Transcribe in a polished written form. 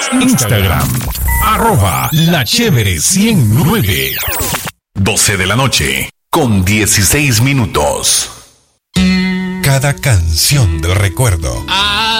Instagram, @lachévere109. 12 de la noche, con 16 minutos. Cada canción del recuerdo